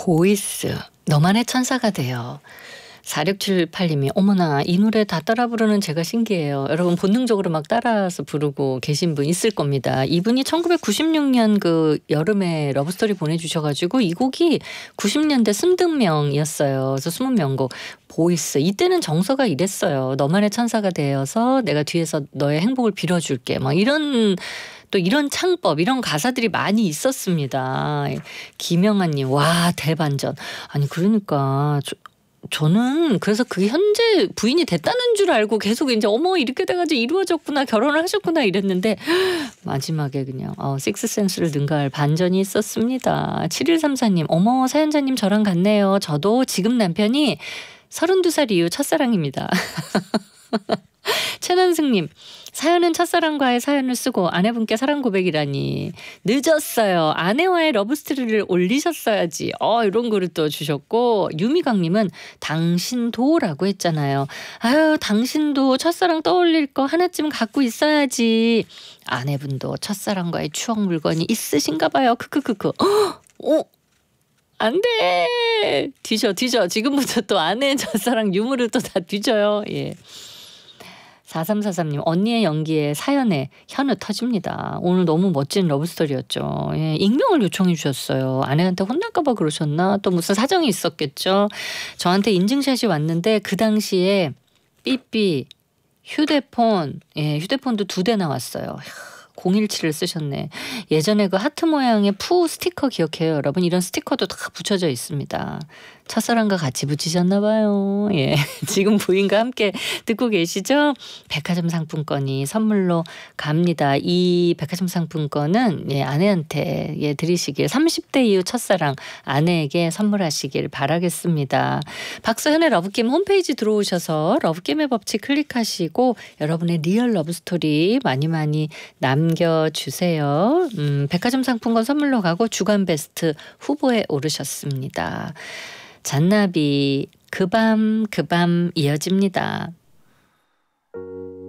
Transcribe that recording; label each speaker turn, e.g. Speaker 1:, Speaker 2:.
Speaker 1: 보이스 너만의 천사가 돼요. 4678님이 어머나 이 노래 다 따라 부르는 제가 신기해요. 여러분 본능적으로 막 따라서 부르고 계신 분 있을 겁니다. 이분이 1996년 그 여름에 러브스토리 보내주셔가지고 이 곡이 90년대 순등명이었어요. 그래서 숨은 명곡 보이스. 이때는 정서가 이랬어요. 너만의 천사가 되어서 내가 뒤에서 너의 행복을 빌어줄게. 막 이런 또 이런 창법 이런 가사들이 많이 있었습니다. 김영아님 와 대반전. 아니 그러니까 저는 그래서 그게 현재 부인이 됐다는 줄 알고 계속 이제 어머 이렇게 돼가지고 이루어졌구나 결혼을 하셨구나 이랬는데 마지막에 그냥 식스센스를 능가할 반전이 있었습니다. 7134님 어머 사연자님 저랑 같네요. 저도 지금 남편이 32살 이후 첫사랑입니다. 최난승님 사연은 첫사랑과의 사연을 쓰고 아내분께 사랑 고백이라니 늦었어요. 아내와의 러브스토리를 올리셨어야지. 이런 글을 또 주셨고 유미광님은 당신도라고 했잖아요. 아유 당신도 첫사랑 떠올릴 거 하나쯤 갖고 있어야지. 아내분도 첫사랑과의 추억 물건이 있으신가 봐요. 크크크크. 안 돼. 뒤져. 지금부터 또 아내의 첫사랑 유무를 또 다 뒤져요. 예. 4343님 언니의 연기에 사연에 현우 터집니다. 오늘 너무 멋진 러브스토리였죠. 예, 익명을 요청해 주셨어요. 아내한테 혼날까 봐 그러셨나? 또 무슨 사정이 있었겠죠. 저한테 인증샷이 왔는데 그 당시에 삐삐 휴대폰도 2대 나왔어요. 017을 쓰셨네. 예전에 그 하트 모양의 푸 스티커 기억해요 여러분? 이런 스티커도 다 붙여져 있습니다. 첫사랑과 같이 붙이셨나 봐요. 예, 지금 부인과 함께 듣고 계시죠? 백화점 상품권이 선물로 갑니다. 이 백화점 상품권은 아내한테 드리시길 30대 이후 첫사랑 아내에게 선물하시길 바라겠습니다. 박서현의 러브게임 홈페이지 들어오셔서 러브게임의 법칙 클릭하시고 여러분의 리얼 러브스토리 많이 남겨주세요. 백화점 상품권 선물로 가고 주간 베스트 후보에 오르셨습니다. 잔나비 그 밤 이어집니다.